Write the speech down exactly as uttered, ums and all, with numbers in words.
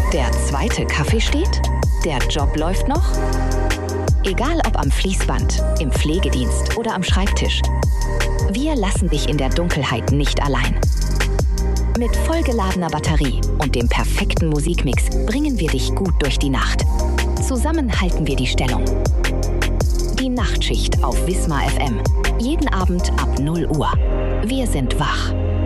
Der zweite Kaffee steht? Der Job läuft noch? Egal ob am Fließband, im Pflegedienst oder am Schreibtisch. Wir lassen dich in der Dunkelheit nicht allein. Mit vollgeladener Batterie und dem perfekten Musikmix bringen wir dich gut durch die Nacht. Zusammen halten wir die Stellung. Die Nachtschicht auf Wismar F M. Jeden Abend ab null Uhr. Wir sind wach.